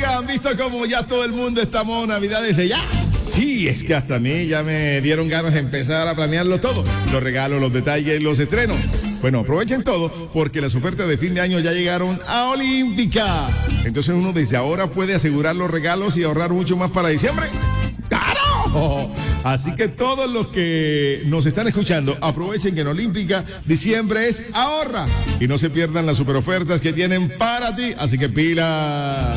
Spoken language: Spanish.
Oigan, ¿han visto cómo ya todo el mundo estamos Navidad desde ya? Sí, es que hasta a mí ya me dieron ganas de empezar a planearlo todo. Los regalos, los detalles, los estrenos. Bueno, aprovechen todo porque las ofertas de fin de año ya llegaron a Olímpica. Entonces uno desde ahora puede asegurar los regalos y ahorrar mucho más para diciembre. ¡Claro! Así que todos los que nos están escuchando, aprovechen que en Olímpica diciembre es ahorra. Y no se pierdan las super ofertas que tienen para ti. Así que pilas.